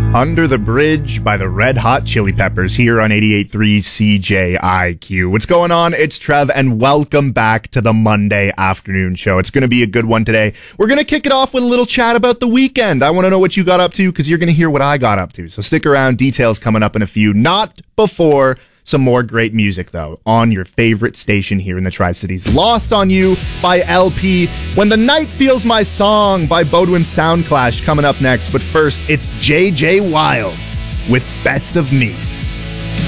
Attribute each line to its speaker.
Speaker 1: Under the Bridge by the Red Hot Chili Peppers here on 88.3 CJIQ. What's going on? It's Trev, and welcome back to the Monday afternoon show. It's going to be a good one today. We're going to kick it off with a little chat about the weekend. I want to know what you got up to because you're going to hear what I got up to. So stick around. Details coming up in a few. Not before some more great music, though, on your favorite station here in the Tri-Cities. Lost on You by LP. When the Night Feels My Song by Bodwin Soundclash coming up next. But first, it's JJ Wild with Best of Me.